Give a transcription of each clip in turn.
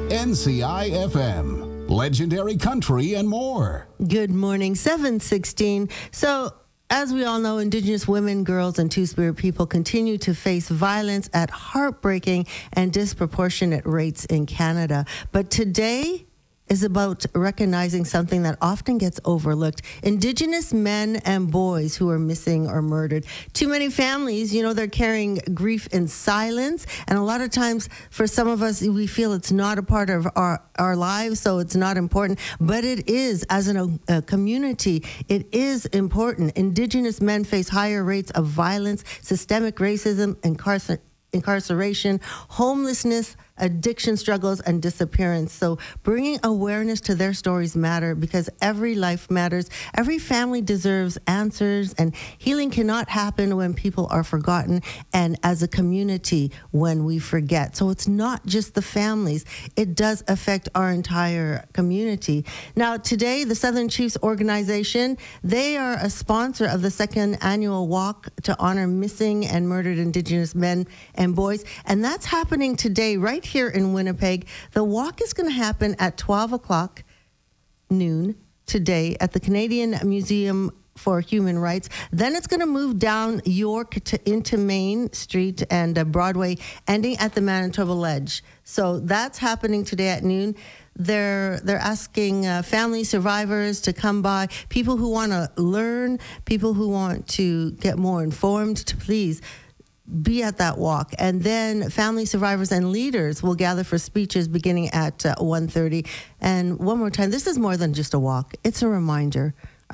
NCI-FM, legendary country and more. Good morning, 7:16. So, as we all know, Indigenous women, girls, and Two-Spirit people continue to face violence at heartbreaking and disproportionate rates in Canada. But today is about recognizing something that often gets overlooked. Indigenous men and boys who are missing or murdered. Too many families, they're carrying grief in silence. And a lot of times, for some of us, we feel it's not a part of our lives, so it's not important. But it is, as a community, it is important. Indigenous men face higher rates of violence, systemic racism, incarceration, homelessness, addiction struggles, and disappearance. So bringing awareness to their stories matter because every life matters. Every family deserves answers, and healing cannot happen when people are forgotten and as a community when we forget. So it's not just the families. It does affect our entire community. Now, today, the Southern Chiefs Organization, they are a sponsor of the second annual walk to honor missing and murdered Indigenous men and boys. And that's happening today right here in Winnipeg. The walk is going to happen at 12 o'clock noon today at the Canadian Museum for Human Rights. Then it's going to move down York into Main Street and Broadway, ending at the Manitoba Ledge. So that's happening today at noon. They're asking family survivors to come by, people who want to learn, people who want to get more informed, to please be at that walk. And then family survivors and leaders will gather for speeches beginning at 1:30. And one more time, this is more than just a walk. It's a reminder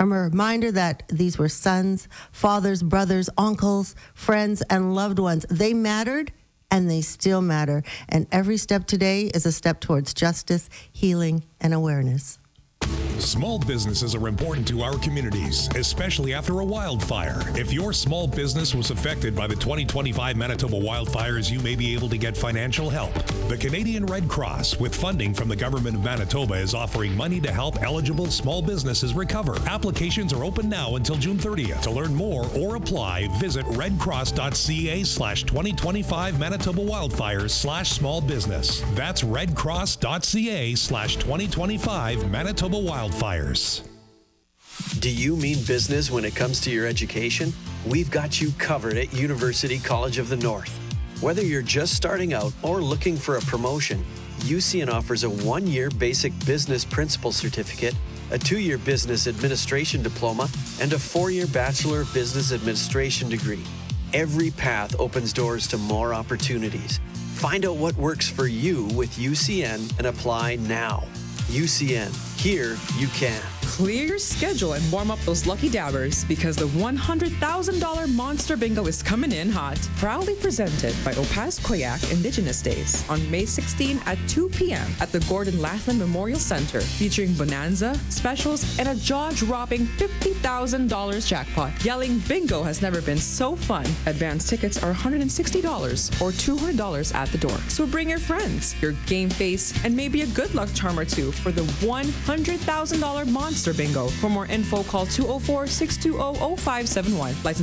that these were sons, fathers, brothers, uncles, friends, and loved ones. They mattered, and they still matter. And every step today is a step towards justice, healing, and awareness. Small businesses are important to our communities, especially after a wildfire. If your small business was affected by the 2025 Manitoba wildfires, you may be able to get financial help. The Canadian Red Cross, with funding from the Government of Manitoba, is offering money to help eligible small businesses recover. Applications are open now until June 30th. To learn more or apply, visit redcross.ca/2025 Manitoba wildfires/small business. That's redcross.ca/2025 Manitoba wildfires. Do you mean business when it comes to your education? We've got you covered at University College of the North. Whether you're just starting out or looking for a promotion, UCN offers a 1-year basic business principal certificate, a 2-year business administration diploma, and a 4-year Bachelor of Business Administration degree. Every path opens doors to more opportunities. Find out what works for you with UCN and apply now. UCN. Here you can. Clear your schedule and warm up those lucky dabbers because the $100,000 Monster Bingo is coming in hot. Proudly presented by Opaz Koyak Indigenous Days on May 16 at 2 p.m. at the Gordon Latham Memorial Center, featuring bonanza, specials, and a jaw-dropping $50,000 jackpot. Yelling bingo has never been so fun. Advance tickets are $160 or $200 at the door. So bring your friends, your game face, and maybe a good luck charm or two for the $100,000 Monster Bingo. For more info, call 204-620-0571. License